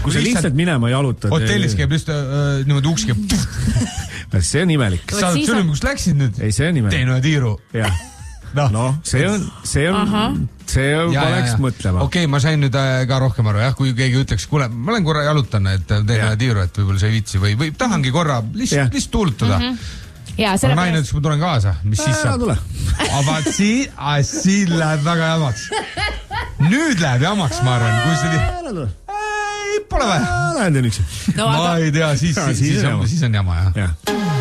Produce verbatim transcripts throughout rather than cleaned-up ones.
kui sa lihtsalt minema jalutad. Hotellis käib lihtsalt niimoodi uks käib. See on imelik. Sa oled sülim, kus läksid nüüd? Ei, see on imelik. Tein ühe tiiru. Jah. No, see on, see on, see on, ma läks mõtlema. Okei, ma sain nüüd ka rohkem aru, jah, kui keegi ütleks, kuule, ma olen korra jalutan, et teen ühe tiiru, et võib-olla see viitsi või, või tahangi korra lihtsalt, lihtsalt tuulutada. Ja, ma naine ütles, kui ma tulen kaasa, mis siis saab? Tule. Aga siin, siin läheb väga jamaks. Nüüd läheb jamaks, ma arvan, kui see oli... Ei, pole vaja. Lähen teen üks. Ma ei tea, siis, ja, siis, siis, on, siis on jama, jah. Ja.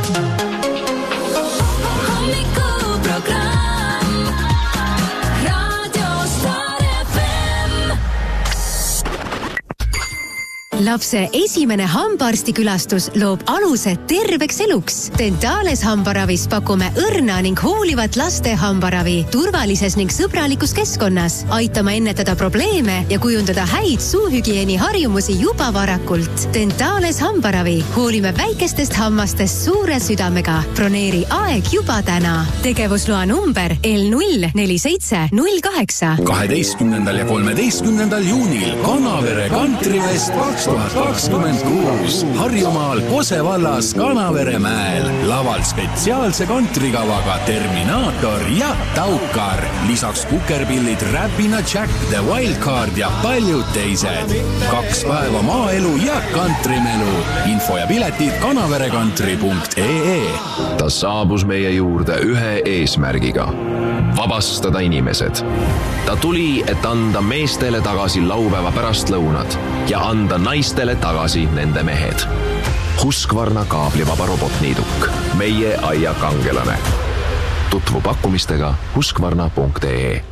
Lapse esimene hambaarstikülastus loob aluse terveks eluks. Dentales hambaravis pakume õrna ning hoolivat laste hambaravi turvalises ning sõbralikus keskkonnas. Aitama ennetada probleeme ja kujundada häid suuhügieeni harjumusi juba varakult. Dentales hambaravi. Hoolime väikestest hammastest suure südamega. Broneeri aeg juba täna. Tegevusloa number L null neli seitse null kaheksa. kaheteistkümnendal ja kolmeteistkümnendal juunil Kanavere Kantrivest kaks tuhat kakskümmend kuus Harjumaal Kose vallas Kanavere mäel. Laval spetsiaalse kantrikavaga Terminaator ja Taukar. Lisaks kukerpillid Räpina Jack, The Wildcard ja paljud teised. Kaks päeva maaelu ja kantrimelu. Info ja piletid kanaverekantri punkt ee. Ta saabus meie juurde ühe eesmärgiga. Vabastada inimesed. Ta tuli, et anda meestele tagasi laupäeva pärastlõunad ja anda naistele tagasi nende mehed. Husqvarna kaablivaba robotniiduk. Meie aia kangelane. Tutvu pakkumistega husqvarna punkt ee.